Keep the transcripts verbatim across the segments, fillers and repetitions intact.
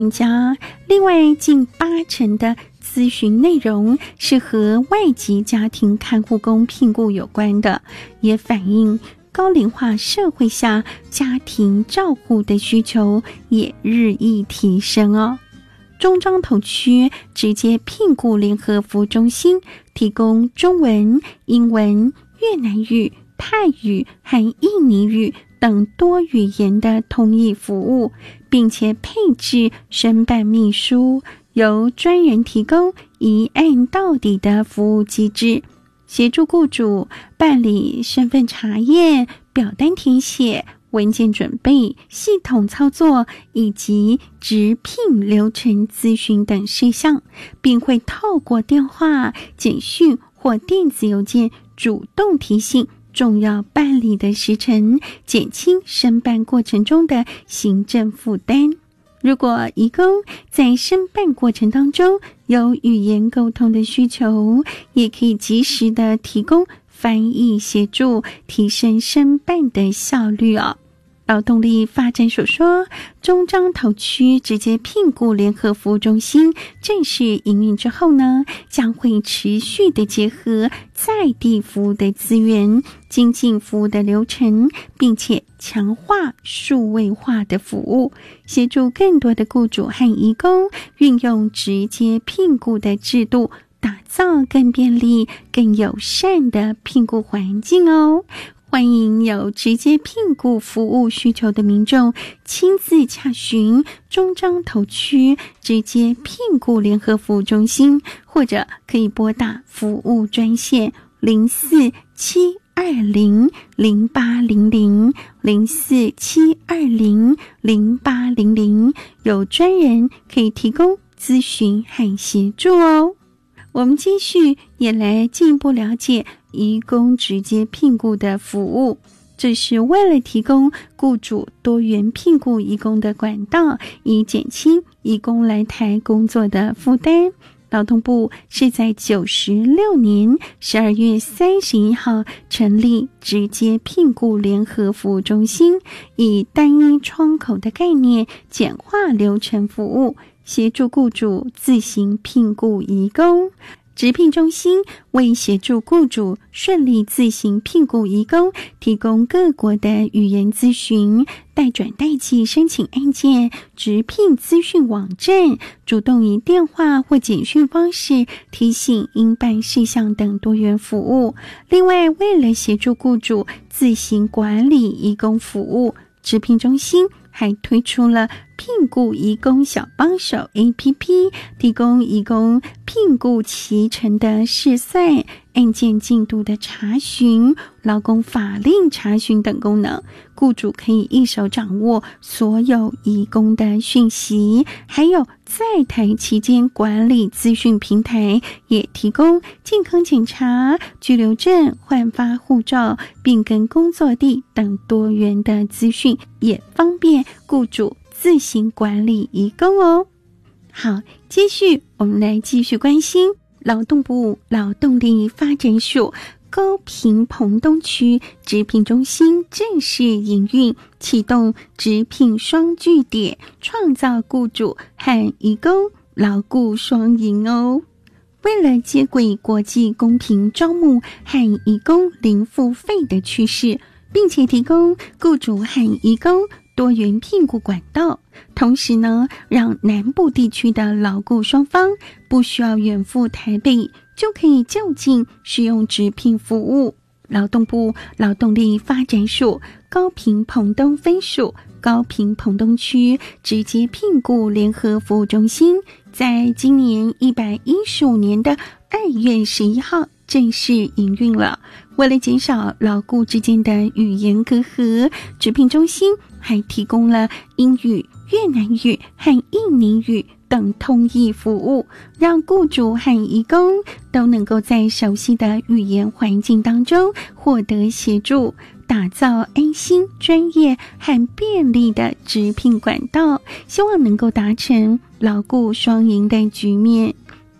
家。另外，近八成的咨询内容是和外籍家庭看护工聘雇有关的，也反映高龄化社会下家庭照护的需求也日益提升哦。中彰投区直接聘雇联合服务中心提供中文、英文、越南语、泰语和印尼语等多语言的通译服务，并且配置申办秘书，由专人提供一案到底的服务机制，协助雇主办理身份查验、表单填写、文件准备、系统操作以及职聘流程咨询等事项，并会透过电话、简讯或电子邮件主动提醒重要办理的时程，减轻申办过程中的行政负担。如果移工在申办过程当中有语言沟通的需求，也可以及时的提供翻译协助，提升申办的效率哦。劳动力发展署说，中彰投区直接聘雇联合服务中心正式营运之后呢，将会持续的结合在地服务的资源，精进服务的流程，并且强化数位化的服务，协助更多的雇主和移工运用直接聘雇的制度，打造更便利、更友善的聘雇环境哦。欢迎有直接聘雇服务需求的民众亲自洽询中彰投区直接聘雇联合服务中心，或者可以拨打服务专线零四七二零零八零零 零四七二零零八零零，有专人可以提供咨询和协助哦。我们继续也来进一步了解移工直接聘雇的服务，这是为了提供雇主多元聘雇移工的管道，以减轻移工来台工作的负担。劳动部是在九十六年十二月三十一号成立直接聘雇联合服务中心，以单一窗口的概念简化流程服务，协助雇主自行聘雇移工。职聘中心为协助雇主顺利自行聘雇移工，提供各国的语言咨询、代转代寄申请案件、职聘资讯网站，主动以电话或简讯方式提醒应办事项等多元服务。另外，为了协助雇主自行管理移工服务，职聘中心还推出了聘雇移工小帮手 A P P， 提供移工聘雇期程的试算、案件进度的查询、劳工法令查询等功能，雇主可以一手掌握所有移工的讯息。还有在台期间管理资讯平台，也提供健康检查、居留证、换发护照、变更工作地等多元的资讯，也方便雇主自行管理移工哦。好，继续我们来继续关心劳动部劳动力发展署高屏澎东区职聘中心正式营运，启动职聘双据点，创造雇主和移工劳雇双赢哦。为了接轨国际公平招募和移工零付费的趋势，并且提供雇主和移工多元聘雇管道，同时呢，让南部地区的劳雇双方不需要远赴台北，就可以就近使用职聘服务。劳动部劳动力发展署高屏澎东分署高屏澎东区直接聘雇联合服务中心，在今年一百一十五年的二月十一号正式营运了。为了减少劳雇之间的语言隔阂，职聘中心还提供了英语、越南语和印尼语等通译服务，让雇主和移工都能够在熟悉的语言环境当中获得协助，打造安心、专业和便利的职聘管道，希望能够达成劳雇双赢的局面。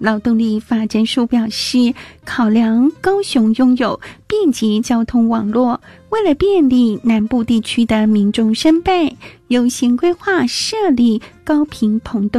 劳动力发展署表示，考量高雄拥有便捷交通网络，为了便利南部地区的民众申办，优先规划设立高频棚